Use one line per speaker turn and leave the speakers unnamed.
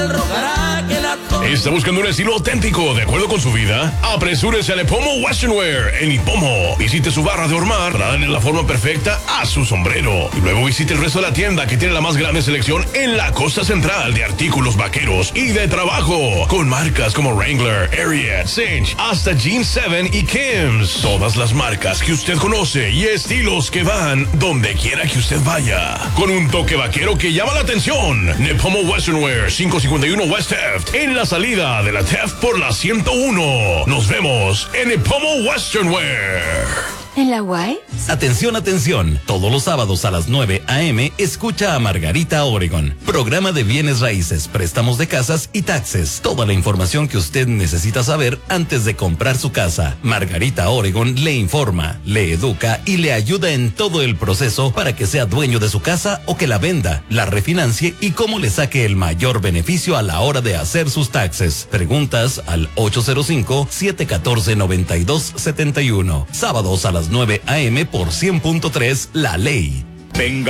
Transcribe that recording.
¿Está buscando un estilo auténtico de acuerdo con su vida? Apresúrese a Nipomo Western Wear en Nipomo. Visite su barra de hormar para darle la forma perfecta a su sombrero. Y luego visite el resto de la tienda que tiene la más grande selección en la costa central de artículos vaqueros y de trabajo. Con marcas como Wrangler, Ariat, Cinch, hasta Jeans 7 y Kim's. Todas las marcas que usted conoce y estilos que van donde quiera que usted vaya. Con un toque vaquero que llama la atención. Nipomo Western Wear, 551 West Taft, en la salida de la Taft por la 101. Nos vemos en Nipomo Western Wear.
¿En la Guay?
Atención, atención. Todos los sábados a las 9 a.m. escucha a Margarita Oregon. Programa de bienes raíces, préstamos de casas y taxes. Toda la información que usted necesita saber antes de comprar su casa. Margarita Oregon le informa, le educa y le ayuda en todo el proceso para que sea dueño de su casa o que la venda, la refinancie y cómo le saque el mayor beneficio a la hora de hacer sus taxes. Preguntas al 805-714-9271. Sábados a las 9 a.m. por 100.3 La Ley.
Venga.